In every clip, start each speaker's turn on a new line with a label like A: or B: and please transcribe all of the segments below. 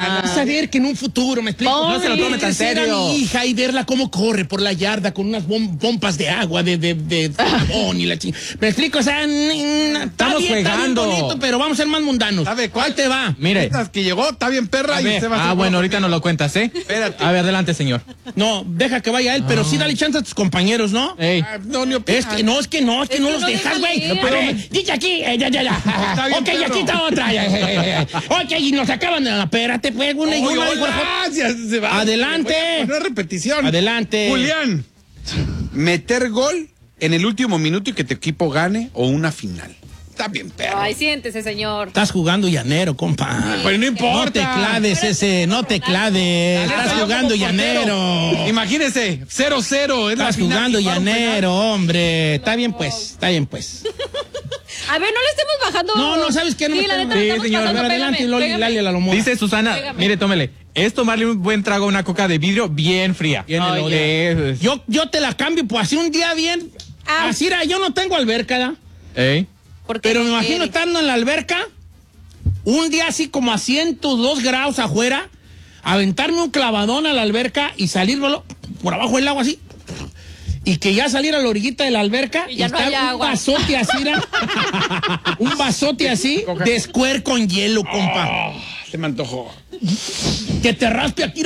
A: Saber que en un futuro, me explico.
B: No se lo tome tan serio.
A: A mi hija y verla cómo corre por la yarda con unas pompas de agua, de jabón y la chingada. Me explico, o sea,
B: estamos jugando.
A: Está bien bonito, pero vamos a ser más mundanos.
C: ¿Sabe
A: cuál te va?
B: Mire.
C: Que llegó, está bien perra. Y usted va a
B: bueno, ahorita nos lo cuentas, ¿eh?
C: Espérate.
B: A ver, adelante, señor.
A: No, deja que vaya él, pero sí dale chance a tus compañeros, ¿no?
C: No, ni
A: Es que no los dejas, güey. Dice aquí, ya. Ok, y aquí está otra. Ok, y nos acaban de... Espérate, pues, una y una. Adelante.
C: Una repetición.
A: Adelante.
C: Julián, meter gol en el último minuto y que tu equipo gane o una final. Está bien, perro.
D: Ay, siéntese, señor.
A: Estás jugando llanero, compa.
C: Pues no importa.
A: No te claves no te claves. Estás jugando llanero.
C: Imagínese, 0-0.
A: Estás jugando llanero, hombre. Está bien, pues.
D: A ver, no le estemos bajando.
A: No, ¿sabes qué? No
D: sí,
A: me
D: la neta,
A: sí,
D: estamos
A: señor.
D: pasando.
A: Adelante,
D: Pégame.
A: Lali a la lomora.
B: Dice Susana, mire, tómele. Es tomarle un buen trago a una coca de vidrio bien fría.
A: Yo te la cambio, pues así un día bien. Así yo no tengo alberca, ¿da? Pero me imagino estando en la alberca, un día así como a 102 grados afuera, aventarme un clavadón a la alberca y salir por abajo del agua así. Y que ya saliera a la orillita de la alberca
D: y ya no
A: está
D: haya
A: un vasote así, un vasote así de Square con hielo, compa.
C: Se me antojó.
A: Que te raspe aquí.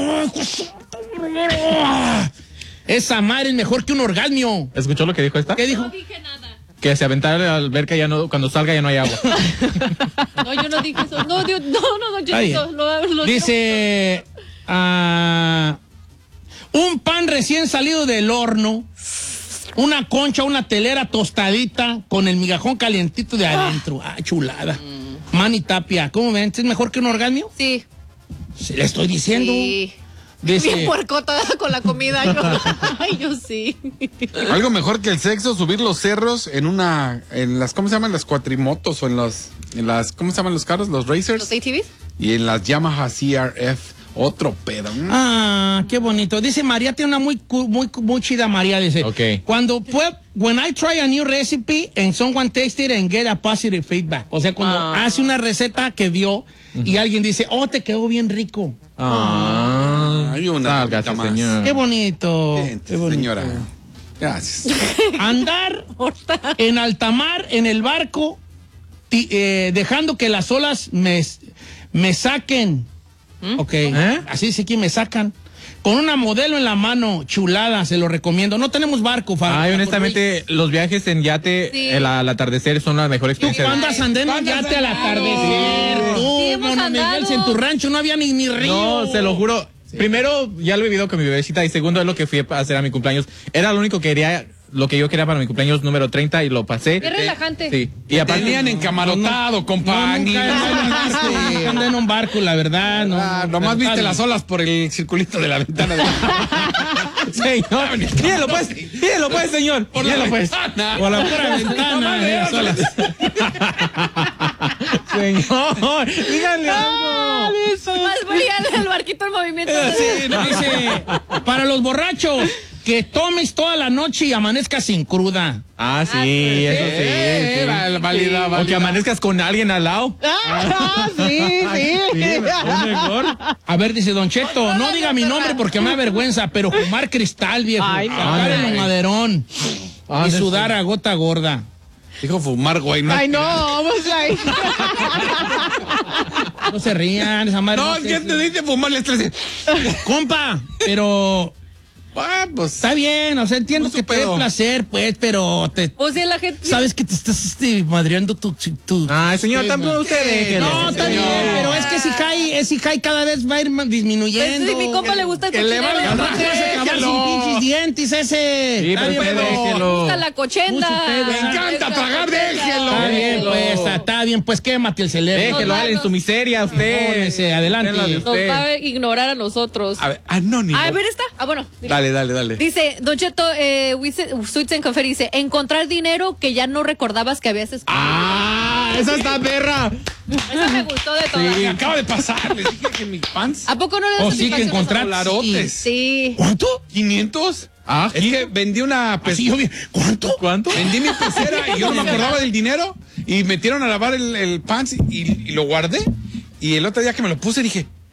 A: Esa madre es mejor que un orgasmo.
B: ¿Escuchó lo que dijo esta?
A: ¿Qué dijo?
D: No dije nada.
B: Que se aventara a la alberca ya no, cuando salga ya no hay agua.
D: No, yo no dije eso. No, yo no.
A: Dice, un pan recién salido del horno, una concha, una telera tostadita con el migajón calientito de adentro. Chulada. Manny Tapia, ¿cómo ven? ¿Es mejor que un orgasmo?
D: Sí.
A: Se le estoy diciendo.
D: Sí.
A: Dice,
D: bien puercota con la comida. Yo sí.
C: Algo mejor que el sexo, subir los cerros en las, ¿cómo se llaman? Las cuatrimotos o en las, ¿cómo se llaman los carros? Los racers.
D: ¿Los ATVs?
C: Y en las Yamaha CRF, otro pedo.
A: Qué bonito. Dice María, tiene una muy chida María, dice.
B: Okay.
A: When I try a new recipe and someone tastes it and get a positive feedback. O sea, cuando hace una receta que vio y alguien dice, te quedó bien rico.
C: Hay una
B: gracias,
C: más.
A: Qué bonito.
C: Qué bonito. Señora. Gracias.
A: Andar en alta mar, en el barco, dejando que las olas me saquen. Ok. Así dice que me sacan. Con una modelo en la mano, chulada, se lo recomiendo. No tenemos barco,
B: honestamente, los viajes en yate al atardecer son la mejor experiencia.
A: ¿Tú andas andando en yate al atardecer? En tu rancho no había ni río.
B: No, se lo juro. Primero, ya lo he vivido con mi bebecita. Y segundo, es lo que fui a hacer a mi cumpleaños. Era lo único que quería... Lo que yo quería para mi cumpleaños número 30 y lo pasé.
D: Qué relajante.
B: Sí. Y aparte
C: tenían encamarotado, compa.
A: Nunca andé en un barco, la verdad.
C: Nomás viste las olas por el circulito de la ventana.
B: Señor, mírenlo pues, señor.
C: Por la ventana.
A: Por la pura ventana de las olas.
B: Señor, díganle algo.
D: Más brillante el barquito en movimiento.
A: Dice, para los borrachos, que tomes toda la noche y amanezcas sin cruda.
B: Sí, eso sí.
C: Válida.
B: O que amanezcas con alguien al lado.
A: Sí.
B: Mejor.
A: A ver, dice Don Cheto, no diga mi nombre porque me da vergüenza, pero fumar cristal, viejo. Sacar el maderón y sudar a gota gorda.
C: Dijo fumar, güey.
D: No,
A: No se rían, esa madre.
C: No, ¿quién te dice fumar?
A: Compa, pero...
C: pues
A: está bien, o sea, entiendo que te dé placer, pues, pero
D: o sea, la gente...
A: sabes que te estás madreando tu...
B: Señor, tampoco usted déjelo.
A: No, está bien, pero es que si cae cada vez va a ir disminuyendo.
D: Pues, si mi compa le gusta el
C: que le
D: cochinero.
C: valga
A: Al rato vas a acabar sin pinches dientes ese.
B: Sí, pero usted
D: Me
B: déjelo.
D: gusta la cochenda.
C: me encanta tragar, déjelo.
A: Está bien, pues, está bien, pues, quémate el cerebro.
B: Déjelo a él en su miseria, usted.
A: Póngase, adelante.
D: Nos va a ignorar a nosotros.
C: A ver, anónimo.
D: A ver, esta. Bueno.
C: Dale.
D: Dice, Don Cheto, Sweets and Confetti dice, encontrar dinero que ya no recordabas que habías escondido.
B: Esa está perra.
D: Esa me gustó de todas.
C: Sí, acaba de pasar. Les dije que mis pants.
D: ¿A poco no le das
A: Sí, que encontrar
C: Dolarotes.
D: Sí.
A: ¿Cuánto?
C: ¿500? Es que vendí una pecera.
A: ¿Cuánto?
C: Vendí mi pecera y yo no me acordaba del dinero. Y metieron a lavar el pants y lo guardé. Y el otro día que me lo puse dije,